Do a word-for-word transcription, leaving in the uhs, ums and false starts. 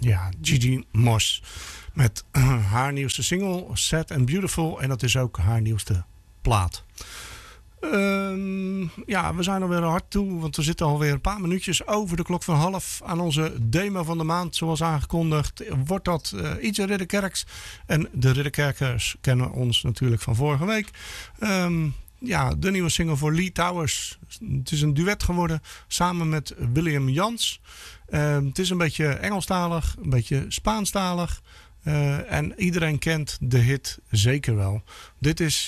Ja, Gigi Moss met uh, haar nieuwste single Sad and Beautiful. En dat is ook haar nieuwste plaat. Uh, ja, we zijn alweer hard toe, want we zitten alweer een paar minuutjes over de klok van half aan onze demo van de maand. Zoals aangekondigd wordt dat uh, Ietse Ridderkerks. En de Ridderkerkers kennen ons natuurlijk van vorige week. Um, ja, de nieuwe single voor Lee Towers. Het is een duet geworden samen met William Jans. Uh, het is een beetje Engelstalig, een beetje Spaanstalig. Uh, en iedereen kent de hit zeker wel. Dit is